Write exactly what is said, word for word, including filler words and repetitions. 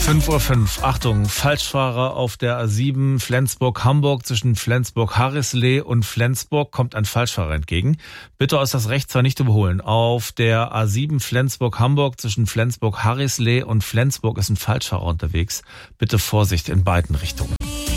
fünf Uhr fünf. Achtung, Falschfahrer auf der A sieben Flensburg-Hamburg. Zwischen Flensburg-Harrisleh und Flensburg kommt ein Falschfahrer entgegen. Bitte aus das Recht zwar nicht überholen. Auf der A sieben Flensburg-Hamburg zwischen Flensburg-Harrisleh und Flensburg ist ein Falschfahrer unterwegs. Bitte Vorsicht in beiden Richtungen.